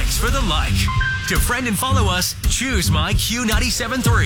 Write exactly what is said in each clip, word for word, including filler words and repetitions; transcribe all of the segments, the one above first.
Thanks for the like. To friend and follow us, choose My Q ninety-seven point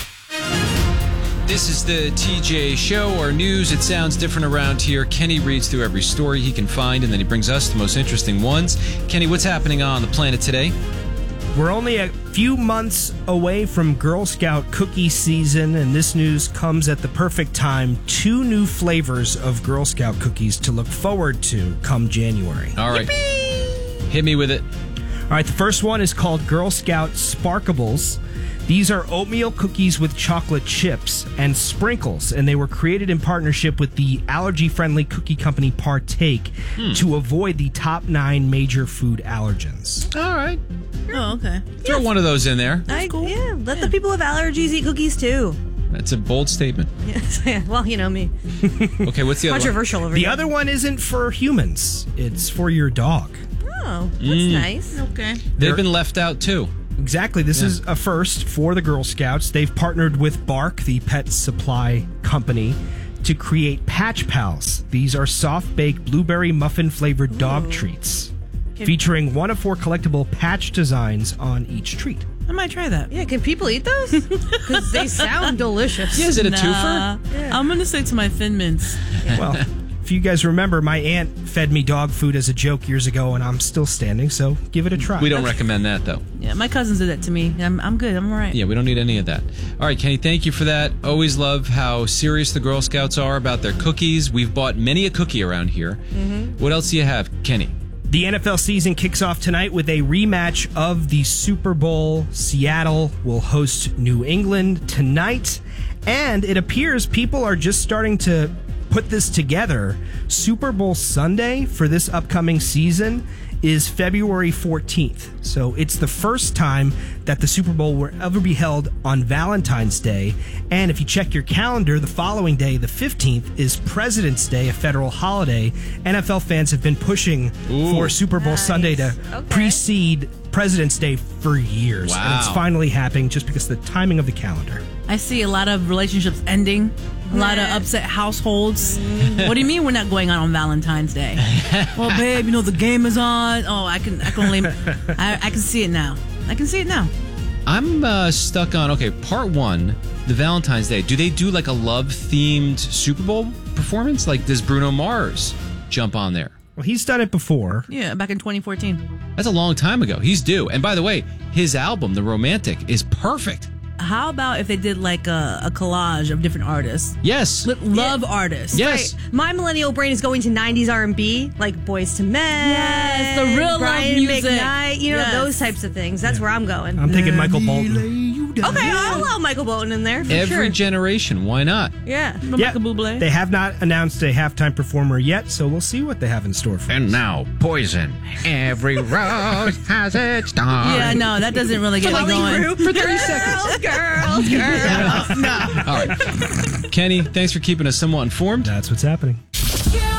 three. This is the T J Show, our news. It sounds different around here. Kenny reads through every story he can find, and then he brings us the most interesting ones. Kenny, what's happening on the planet today? We're only a few months away from Girl Scout cookie season, and this news comes at the perfect time. Two new flavors of Girl Scout cookies to look forward to come January. All right. Yippee! Hit me with it. All right, the first one is called Girl Scout Sparkables. These are oatmeal cookies with chocolate chips and sprinkles, and they were created in partnership with the allergy-friendly cookie company Partake hmm. to avoid the top nine major food allergens. All right. Oh, okay. Throw yes. one of those in there. I, cool. Yeah, let yeah. the people with allergies eat cookies, too. That's a bold statement. Yes, yeah. Well, you know me. Okay, what's the other Controversial one? over The here. other one isn't for humans. It's for your dog. Oh, that's mm. nice. Okay. They've They're, been left out, too. Exactly. This yeah. is a first for the Girl Scouts. They've partnered with Bark, the pet supply company, to create Patch Pals. These are soft-baked blueberry muffin-flavored dog treats, can, featuring one of four collectible patch designs on each treat. I might try that. Yeah, can people eat those? Because they sound delicious. Yeah, is it a nah. twofer? Yeah. I'm going to say to my Thin Mints. Yeah. Well, if you guys remember, my aunt fed me dog food as a joke years ago, and I'm still standing, so give it a try. We don't recommend that, though. Yeah, my cousins did that to me. I'm, I'm good. I'm all right. Yeah, we don't need any of that. All right, Kenny, thank you for that. Always love how serious the Girl Scouts are about their cookies. We've bought many a cookie around here. Mm-hmm. What else do you have, Kenny? The N F L season kicks off tonight with a rematch of the Super Bowl. Seattle will host New England tonight, and it appears people are just starting to put this together. Super Bowl Sunday for this upcoming season is February fourteenth. So it's the first time that the Super Bowl will ever be held on Valentine's Day. And if you check your calendar, the following day, the fifteenth, is President's Day, a federal holiday. N F L fans have been pushing Ooh. for Super Bowl nice. Sunday to okay. precede President's Day for years. Wow. And it's finally happening just because of the timing of the calendar. I see a lot of relationships ending. A lot of upset households. What do you mean we're not going out on Valentine's Day? Well, babe, you know the game is on. Oh, I can, I can only, I, I can see it now. I can see it now. I'm uh, stuck on okay. Part one, the Valentine's Day. Do they do like a love-themed Super Bowl performance? Like, does Bruno Mars jump on there? Well, he's done it before. Yeah, back in twenty fourteen. That's a long time ago. He's due. And by the way, his album, The Romantic, is perfect. How about if they did like a, a collage of different artists? Yes. L- love yeah. artists. Yes. Right. My millennial brain is going to nineties R and B, like Boyz two Men. Yes, the real Brian love music. McKnight, you know, yes. those types of things. That's yeah. where I'm going. I'm thinking Michael Bolton. Okay, I'll allow Michael Bolton in there for Every sure. generation. Why not? Yeah. yeah. They have not announced a halftime performer yet, so we'll see what they have in store for us. And now, Poison. Every rose has its thorn. Yeah, no, that doesn't really get me going. Group. For thirty seconds. Girls, girls, girls. No. All right. Kenny, thanks for keeping us somewhat informed. That's what's happening. Yeah.